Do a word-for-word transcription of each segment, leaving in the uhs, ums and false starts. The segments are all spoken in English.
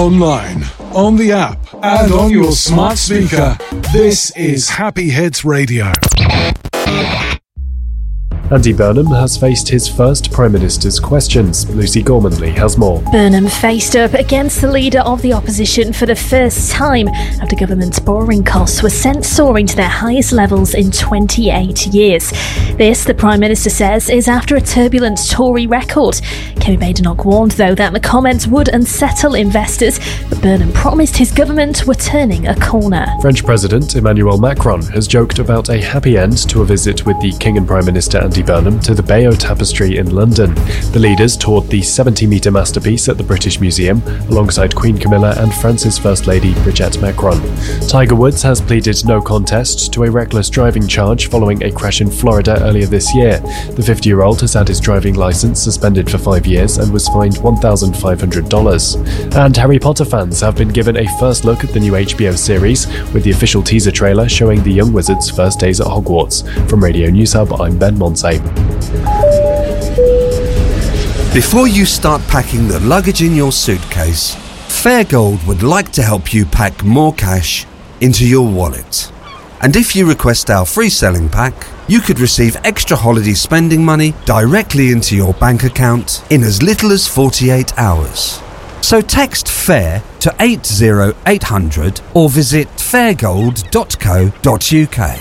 online, on the app, and on your smart speaker. This is Happy Hits Radio. Andy Burnham has faced his first Prime Minister's questions. Lucy Gormanley has more. Burnham faced up against the leader of the opposition for the first time after government's borrowing costs were sent soaring to their highest levels in twenty-eight years. This, the Prime Minister says, is after a turbulent Tory record. Kemi Badenoch warned, though, that the comments would unsettle investors, but Burnham promised his government were turning a corner. French President Emmanuel Macron has joked about a happy end to a visit with the King and Prime Minister Andy Burnham to the Bayeux Tapestry in London. The leaders toured the seventy-metre masterpiece at the British Museum alongside Queen Camilla and France's First Lady Brigitte Macron. Tiger Woods has pleaded no contest to a reckless driving charge following a crash in Florida earlier this year. The fifty-year-old has had his driving licence suspended for five years and was fined one thousand five hundred dollars. And Harry Potter fans have been given a first look at the new H B O series, with the official teaser trailer showing the young wizard's first days at Hogwarts. From Radio News Hub, I'm Ben Monsey. Before you start packing the luggage in your suitcase, Fairgold would like to help you pack more cash into your wallet. And if you request our free selling pack, you could receive extra holiday spending money directly into your bank account in as little as forty-eight hours. So text FAIR to eight zero eight hundred or visit fairgold dot co dot uk.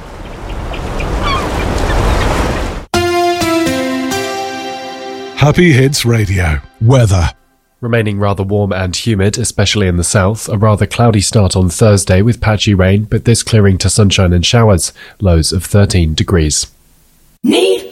Happy Hits Radio. Weather. Remaining rather warm and humid, especially in the south. A rather cloudy start on Thursday with patchy rain, but this clearing to sunshine and showers. Lows of thirteen degrees. Need